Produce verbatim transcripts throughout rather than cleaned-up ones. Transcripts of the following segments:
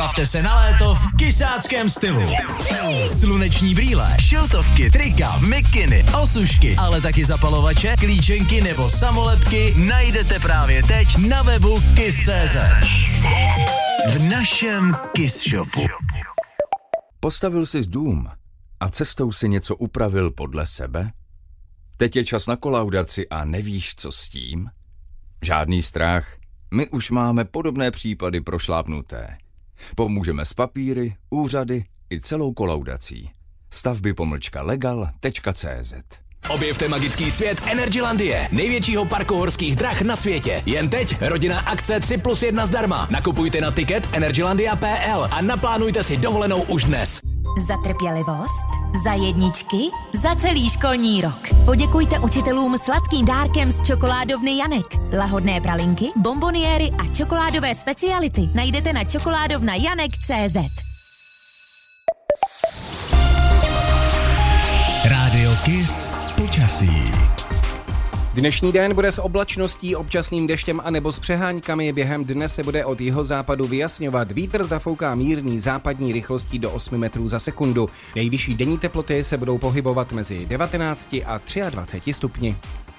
Vybavte se na léto v kysáckém stylu. Sluneční brýle, šiltovky, trika, mikiny, osušky, ale taky zapalovače, klíčenky nebo samolepky najdete právě teď na webu kiss tečka cé zet. V našem Kiss Shopu. Postavil jsi dům a cestou si něco upravil podle sebe? Teď je čas na kolaudaci a nevíš, co s tím? Žádný strach, my už máme podobné případy prošlápnuté. Pomůžeme s papíry, úřady i celou kolaudací. Stavby pomlčka legal tečka cé zet. Objevte magický svět Energylandie, největšího parku horských drah na světě. Jen teď rodinná akce tři plus jedna zdarma. Nakupujte na tiket energylandia tečka pé el a naplánujte si dovolenou už dnes. Za trpělivost, za jedničky, za celý školní rok. Poděkujte učitelům sladkým dárkem z čokoládovny Janek. Lahodné pralinky, bomboniéry a čokoládové speciality najdete na čokoládovna janek tečka cé zet. Rádio Kiss počasí. Dnešní den bude s oblačností, občasným deštěm a nebo s přeháňkami. Během dne se bude od jihozápadu vyjasňovat. Vítr zafouká mírný západní rychlostí do osmi metrů za sekundu. Nejvyšší denní teploty se budou pohybovat mezi devatenácti a dvaceti třemi stupni.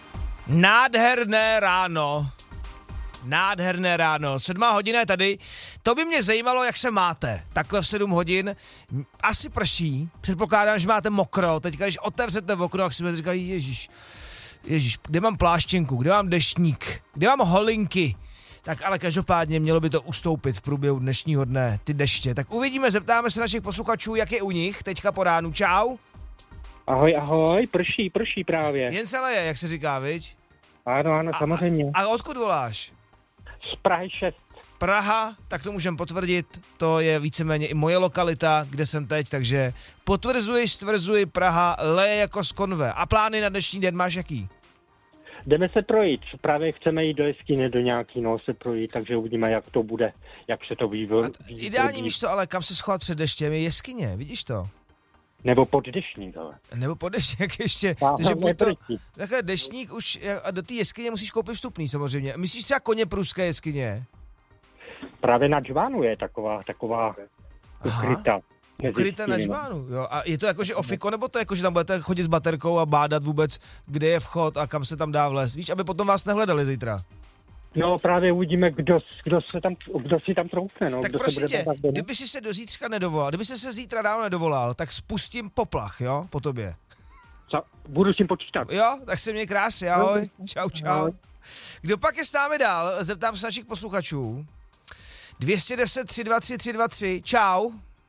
Nádherné ráno. Nádherné ráno. Sedmá hodina je tady. To by mě zajímalo, jak se máte. Takhle v sedm hodin. Asi prší. Předpokládám, že máte mokro. Teďka, když otevřete okno, tak si budete říkat, ježiš, ježiš, kde mám pláštěnku, kde mám deštník, kde mám holinky. Tak ale každopádně mělo by to ustoupit v průběhu dnešního dne, ty deště. Tak uvidíme, zeptáme se našich posluchačů, jak je u nich teďka po ránu. Čau. Ahoj, ahoj, prší, prší právě. Jen se leje, jak se říká, viď? Ano, ano, a, samozřejmě. A, a odkud voláš? Z Prahy šest. Praha, tak to můžeme potvrdit, to je víceméně i moje lokalita, kde jsem teď, takže potvrzuji, stvrzuji, Praha leje jako z konve. A plány na dnešní den máš jaký? Jdeme se projít, právě chceme jít do jeskyně, do nějaký, no, se projít, takže uvidíme, jak to bude, jak se to vývoj. Ideální místo, ale kam se schovat před deštěm je jeskyně, vidíš to? Nebo pod deštník, ale. Nebo pod deštník ještě. Tá, takže buď to, proti. takhle deštník už, a do té jeskyně musíš koupit vstupný samozřejmě. Myslíš třeba koně pruské jeskyně? Právě na džbánu je taková, taková ukryta. Ukryta na džbánu, jo. A je to jakože ofiko, nebo to jako, že tam budete chodit s baterkou a bádat vůbec, kde je vchod a kam se tam dá vlézt? Víš, aby potom vás nehledali zítra. No právě uvidíme, kdo, kdo, se tam, kdo si tam troufne, no. Tak kdo prosím se tě, bude kdyby si se do zítřka nedovolal, kdyby si se zítra dál nedovolal, tak spustím poplach, jo, po tobě. Co? Budu s tím počítat. Jo, tak se měj krásně, ahoj, čau, čau. Ahoj. Kdo pak je s námi dál? Zeptám se našich posluchačů. dvě stě deset tři dva tři tři dva tři, čau.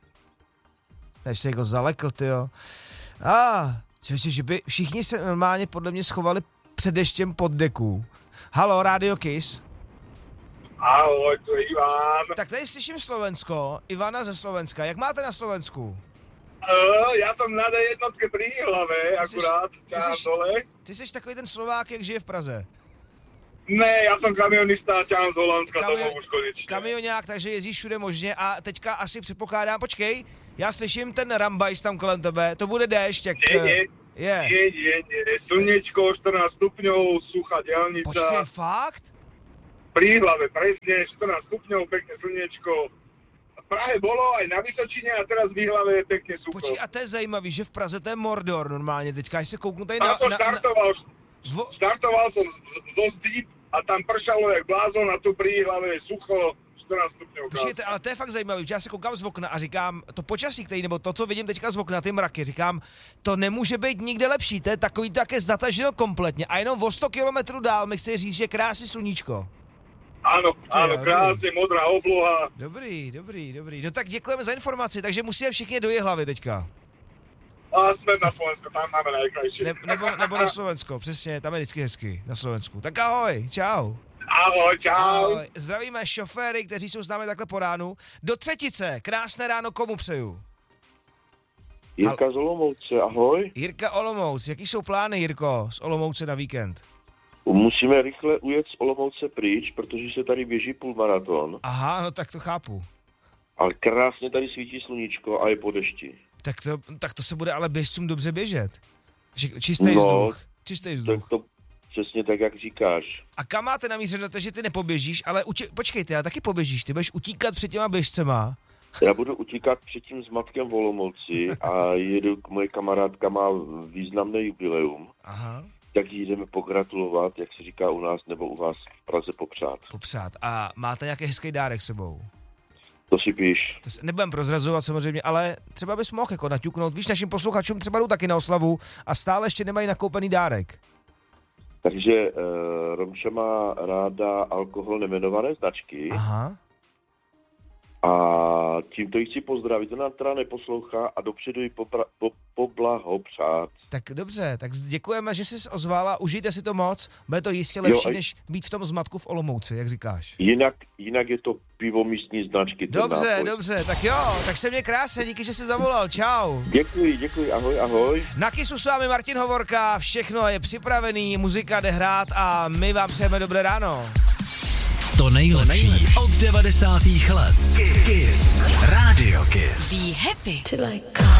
Než se jako zalekl, tyjo. A, ah, že by všichni se normálně podle mě schovali před deštěm pod deku. Halo, Radio Kiss. Ahoj, to je Ivan. Tak tady slyším Slovensko, Ivana ze Slovenska. Jak máte na Slovensku? Uh, já jsem na dé jednotke pri Jihlave, akurát, ťahám dole. Ty jsi takový ten Slovák, jak žije v Praze. Ne, já jsem kamionista a ťahám z Holandska Kamio- domů už konečně. Kamionák, takže jezdíš všude možně a teďka asi předpokládám, počkej, já slyším ten rambajs tam kolem tebe, to bude déšť, jak... Nie, nie, je. nie, nie, nie, slnečko, štrnásť stupňov, suchá diaľnica. Počkej, fakt? Pri Jihlave, presne, štrnásť stupňov, pekné slnečko. V Prahe bolo aj na Vysočine a teraz v Jihlave je pekne sucho. Počkej, a to je zajímavý, že v Praze to je Mordor normálně, teďka, až se kouknu tady na... na... Tam na, startoval, na vo... startoval som zo zdí a tam pršalo jak blázon a tu pri Jihlave je sucho, štrnásť stupňov. Počkejte, ale to je fakt zajímavý, že já se koukám z okna a říkám, to počasí, který, nebo to, co vidím teďka z okna, ty mraky, říkám, to nemůže být nikde lepší, to je takový také zataženo kompletně a jenom o sto kilometrů dál mi chce říct, že krásný sluníčko. Áno, áno, krásne, modrá obloha. Dobrý, dobrý, dobrý. No tak děkujeme za informaci, takže musíme všichni do Jihlavy teďka. A jsme na Slovensku, tam máme najkrajší. Ne, nebo, nebo na Slovensko, přesně, tam je vždycky hezky, na Slovensku. Tak ahoj, čau. Ahoj, čau. Ahoj. Zdravíme šoféry, kteří jsou s námi takhle po ránu. Do třetice, krásné ráno, komu přeju? Jirka z Olomouce, ahoj. Jirka Olomouc, jaký jsou plány, Jirko, z Olomouce na víkend? Musíme rychle ujet z Olomouce pryč, protože se tady běží půlmaraton. Aha, no tak to chápu. Ale krásně tady svítí sluníčko a je po dešti. Tak to, tak to se bude ale běžcům dobře běžet. Čistý no, vzduch. Čistý vzduch. To, to přesně tak, jak říkáš. A kam máte namířeno to, že ty nepoběžíš, ale uči- počkej, ty, ale taky poběžíš. Ty budeš utíkat před těma běžcema, Já budu utíkat před tím zmatkem v Olomouci a jedu, moje kamarádka má významné jubileum. Aha. Tak jdeme pogratulovat, jak se říká u nás nebo u vás v Praze popřát. Popřát. A máte nějaký hezký dárek sebou? To si píš. To nebudem prozrazovat samozřejmě, ale třeba bys mohl jako naťuknout. Víš, našim posluchačům třeba jdou taky na oslavu a stále ještě nemají nakoupený dárek. Takže uh, Romča má ráda alkohol nejmenované značky. Aha. A tímto ji chci pozdravit, ona teda neposlouchá a dopředu ji popra- po- poblahopřát. Tak dobře, tak děkujeme, že jsi ozvala, užijte si to moc, bude to jistě lepší, jo, a... než být v tom zmatku v Olomouci, jak říkáš. Jinak, jinak je to pivo místní značky. Dobře, nápoj. dobře, tak jo, tak se mě krásně, díky, že jsi zavolal, čau. Děkuji, děkuji, ahoj, ahoj. Na Kissu s vámi Martin Hovorka, všechno je připravený, muzika jde hrát a my vám přejeme dobré ráno. To nejlepší od devadesátých let. Kiss. Radio Kiss. Be happy.